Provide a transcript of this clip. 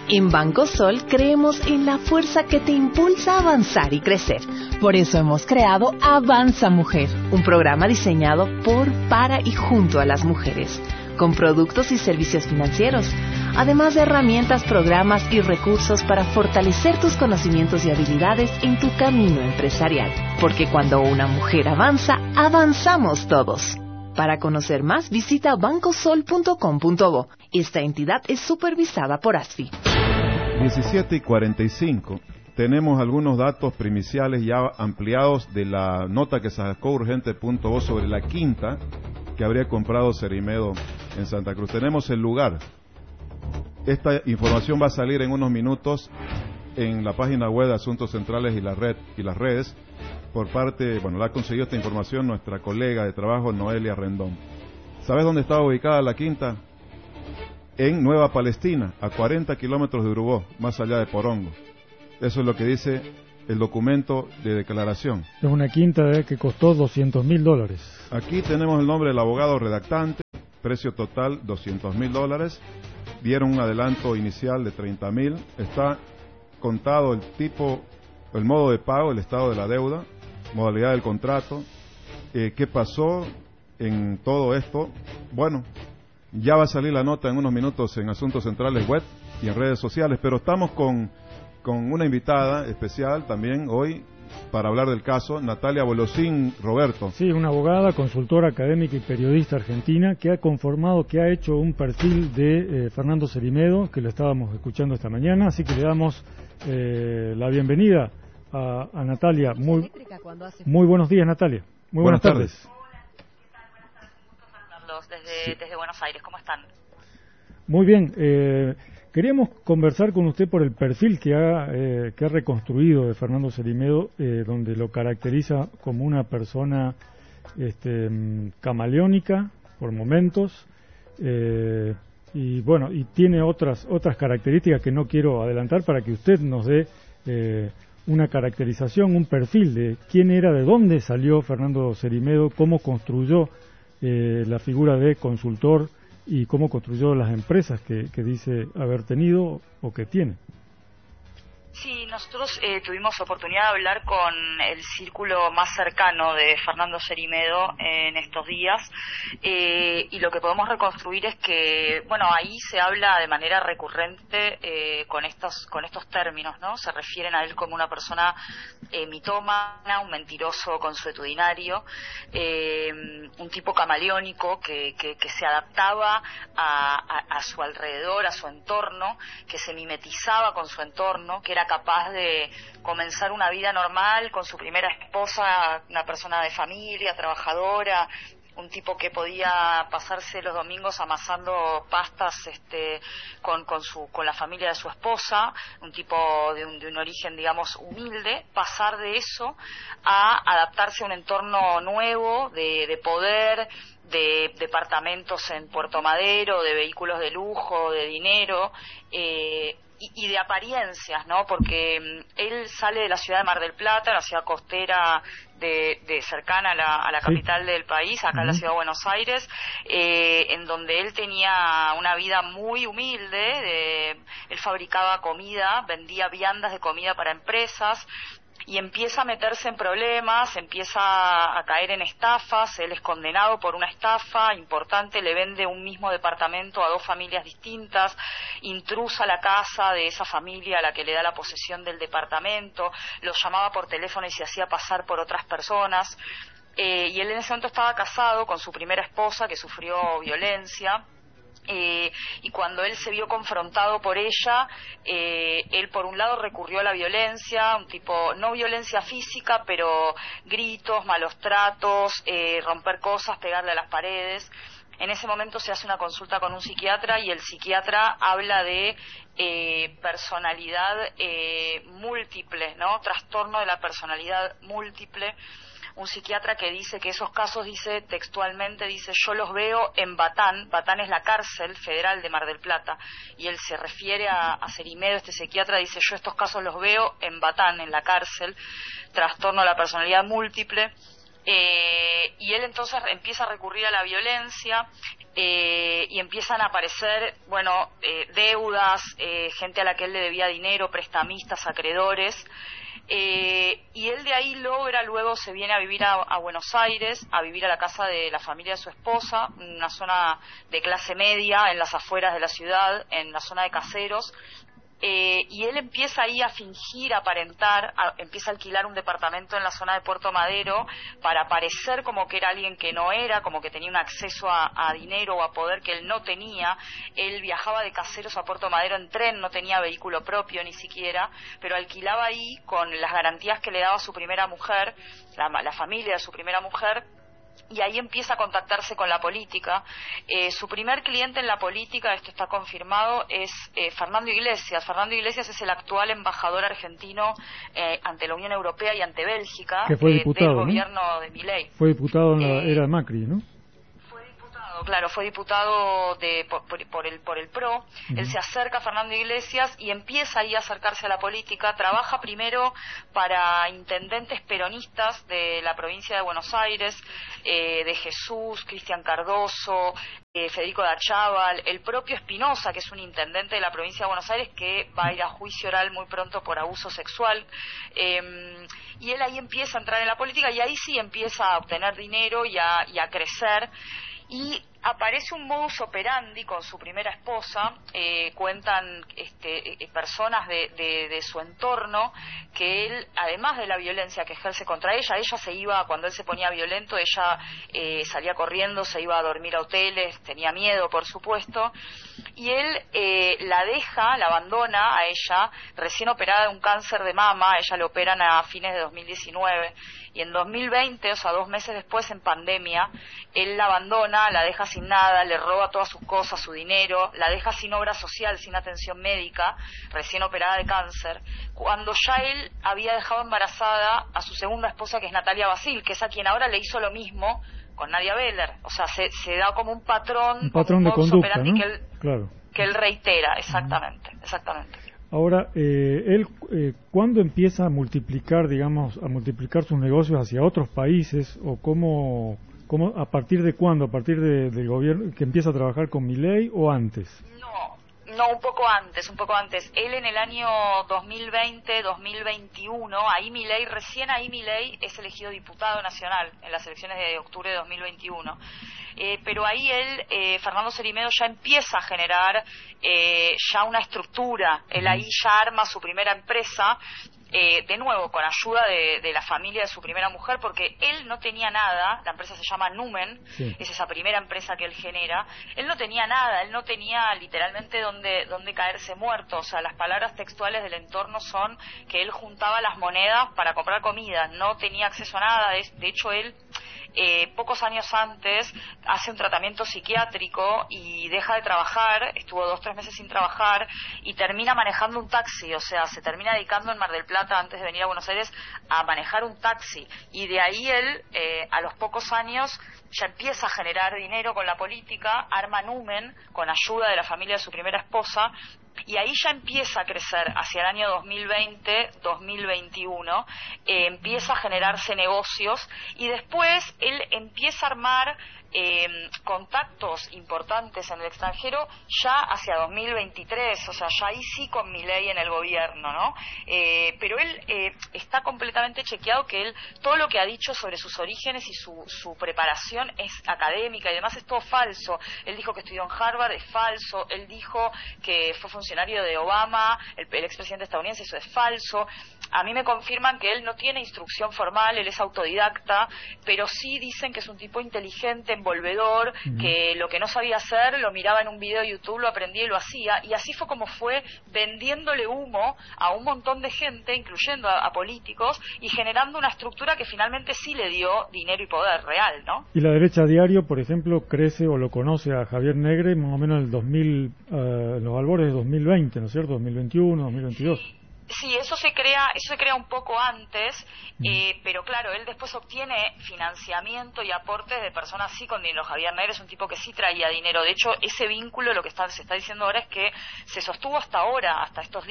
En Banco Sol creemos en la fuerza que te impulsa a avanzar y crecer. Por eso hemos creado Avanza Mujer, un programa diseñado por, para y junto a las mujeres, con productos y servicios financieros, además de herramientas, programas y recursos para fortalecer tus conocimientos y habilidades en tu camino empresarial. Porque cuando una mujer avanza, avanzamos todos. Para conocer más, visita bancosol.com.bo. Esta entidad es supervisada por ASFI. 17:45. Tenemos algunos datos primiciales ya ampliados de la nota que sacó Urgente.bo sobre la quinta que habría comprado Cerimedo en Santa Cruz. Tenemos el lugar. Esta información va a salir en unos minutos en la página web de Asuntos Centrales y las redes. Por parte, la ha conseguido esta información nuestra colega de trabajo, Noelia Rendón. ¿Sabes dónde estaba ubicada la quinta? En Nueva Palestina, a 40 kilómetros de Urubó, más allá de Porongo. Eso es lo que dice el documento de declaración. Es una quinta que costó $200.000. Aquí tenemos el nombre del abogado redactante, precio total $200.000. Dieron un adelanto inicial de $30.000. Está contado el modo de pago, el estado de la deuda, modalidad del contrato. ¿Qué pasó en todo esto? Bueno, ya va a salir la nota en unos minutos en Asuntos Centrales web y en redes sociales, pero estamos con una invitada especial también hoy para hablar del caso, Natalia Bolosín Roberto. Sí, una abogada, consultora académica y periodista argentina que ha hecho un perfil de Fernando Cerimedo, que lo estábamos escuchando esta mañana, así que le damos la bienvenida a Natalia. Muy buenos días, Natalia. Muy buenas tardes. Desde Buenos Aires, ¿cómo están? Muy bien, queríamos conversar con usted por el perfil que ha reconstruido de Fernando Cerimedo, donde lo caracteriza como una persona camaleónica por momentos, y tiene otras características que no quiero adelantar para que usted nos dé una caracterización, un perfil de quién era, de dónde salió Fernando Cerimedo, cómo construyó la figura de consultor y cómo construyó las empresas que dice haber tenido o que tiene. Sí, nosotros tuvimos oportunidad de hablar con el círculo más cercano de Fernando Cerimedo en estos días, y lo que podemos reconstruir es que, ahí se habla de manera recurrente con estos términos, ¿no? Se refieren a él como una persona mitómana, un mentiroso consuetudinario, un tipo camaleónico que se adaptaba a su alrededor, a su entorno, que se mimetizaba con su entorno, que era capaz de comenzar una vida normal con su primera esposa, una persona de familia, trabajadora, un tipo que podía pasarse los domingos amasando pastas con la familia de su esposa, un tipo de un origen, digamos, humilde, pasar de eso a adaptarse a un entorno nuevo de poder, de departamentos en Puerto Madero, de vehículos de lujo, de dinero, y de apariencias, ¿no? Porque él sale de la ciudad de Mar del Plata, la ciudad costera de cercana a la capital del país, acá en la ciudad de Buenos Aires, en donde él tenía una vida muy humilde. Él fabricaba comida, vendía viandas de comida para empresas, y empieza a meterse en problemas, empieza a caer en estafas. Él es condenado por una estafa importante, le vende un mismo departamento a dos familias distintas, intrusa la casa de esa familia a la que le da la posesión del departamento, los llamaba por teléfono y se hacía pasar por otras personas, y él en ese momento estaba casado con su primera esposa que sufrió violencia. Y cuando él se vio confrontado por ella, él por un lado recurrió a la violencia, un tipo, no violencia física, pero gritos, malos tratos, romper cosas, pegarle a las paredes. En ese momento se hace una consulta con un psiquiatra y el psiquiatra habla de personalidad múltiple, ¿no? Trastorno de la personalidad múltiple. Un psiquiatra que dice que esos casos, dice textualmente, yo los veo en Batán. Batán es la cárcel federal de Mar del Plata, y él se refiere a Cerimedo. Este psiquiatra dice: yo estos casos los veo en Batán, en la cárcel, trastorno de la personalidad múltiple. y él entonces empieza a recurrir a la violencia, y empiezan a aparecer, deudas, gente a la que él le debía dinero, prestamistas, acreedores, y él de ahí luego se viene a vivir a Buenos Aires, a vivir a la casa de la familia de su esposa, una zona de clase media, en las afueras de la ciudad, en la zona de Caseros. Y él empieza ahí a fingir, a aparentar, empieza a alquilar un departamento en la zona de Puerto Madero para parecer como que era alguien que no era, como que tenía un acceso a dinero o a poder que él no tenía. Él viajaba de Caseros a Puerto Madero en tren, no tenía vehículo propio ni siquiera, pero alquilaba ahí con las garantías que le daba su primera mujer, la familia de su primera mujer. Y ahí empieza a contactarse con la política. Su primer cliente en la política, esto está confirmado, es Fernando Iglesias. Fernando Iglesias es el actual embajador argentino ante la Unión Europea y ante Bélgica, que fue diputado, del gobierno de Milei. Fue diputado en la era de Macri, ¿no? Claro, fue diputado por el PRO. Uh-huh. Él se acerca a Fernando Iglesias y empieza ahí a acercarse a la política. Trabaja primero para intendentes peronistas de la provincia de Buenos Aires, de Jesús, Cristian Cardoso, Federico Dachával, el propio Espinosa, que es un intendente de la provincia de Buenos Aires que va a ir a juicio oral muy pronto por abuso sexual. Y él ahí empieza a entrar en la política y ahí sí empieza a obtener dinero y a crecer. Y aparece un modus operandi con su primera esposa, cuentan personas de su entorno, que él, además de la violencia que ejerce contra ella se iba, cuando él se ponía violento, ella salía corriendo, se iba a dormir a hoteles, tenía miedo, por supuesto, y él la abandona a ella, recién operada de un cáncer de mama. Ella le operan a fines de 2019, y en 2020, o sea, 2 meses después, en pandemia, él la abandona, la deja sin nada, le roba todas sus cosas, su dinero, la deja sin obra social, sin atención médica, recién operada de cáncer, cuando ya él había dejado embarazada a su segunda esposa, que es Natalia Basil, que es a quien ahora le hizo lo mismo con Nadia Beller. O sea, se da como un patrón de conducta, ¿no? que él reitera, exactamente. Ahora, él, ¿cuándo empieza a multiplicar sus negocios hacia otros países? ¿O cómo, a partir de cuándo? ¿A partir del gobierno que empieza a trabajar con Milei o antes? No, un poco antes. Él en el año 2020, 2021, recién ahí Milei es elegido diputado nacional en las elecciones de octubre de 2021. Pero ahí Fernando Cerimedo ya empieza a generar ya una estructura. Él ahí ya arma su primera empresa, de nuevo con ayuda de la familia de su primera mujer, porque él no tenía nada. La empresa se llama Numen, sí. Es esa primera empresa que él genera. Él no tenía nada, él no tenía literalmente donde caerse muerto. O sea, las palabras textuales del entorno son que él juntaba las monedas para comprar comida, no tenía acceso a nada. De hecho, él pocos años antes hace un tratamiento psiquiátrico y deja de trabajar, estuvo 2-3 meses sin trabajar y termina manejando un taxi. O sea, se termina dedicando en Mar del Plata, antes de venir a Buenos Aires, a manejar un taxi, y de ahí él a los pocos años ya empieza a generar dinero con la política, arma Numen con ayuda de la familia de su primera esposa, y ahí ya empieza a crecer hacia el año 2020-2021, empieza a generarse negocios, y después él empieza a armar contactos importantes en el extranjero ya hacia 2023, o sea, ya ahí sí con Milei en el gobierno, ¿no? Pero él está completamente chequeado que él, todo lo que ha dicho sobre sus orígenes y su preparación es académica y demás, es todo falso. Él dijo que estudió en Harvard, es falso. Él dijo que fue funcionario de Obama, el expresidente estadounidense, eso es falso. A mí me confirman que él no tiene instrucción formal, él es autodidacta, pero sí dicen que es un tipo inteligente, envolvedor, que lo que no sabía hacer lo miraba en un video de YouTube, lo aprendía y lo hacía, y así fue como fue vendiéndole humo a un montón de gente, incluyendo a políticos, y generando una estructura que finalmente sí le dio dinero y poder real, ¿no? Y la derecha Diario, por ejemplo, crece o lo conoce a Javier Negre más o menos en el 2000, los albores de 2020, ¿no es cierto? 2021, 2022. Sí, eso se crea un poco antes, pero claro, él después obtiene financiamiento y aportes de personas sí con dinero. Javier Negre es un tipo que sí traía dinero. De hecho, ese vínculo, lo que se está diciendo ahora es que se sostuvo hasta ahora, hasta estos días.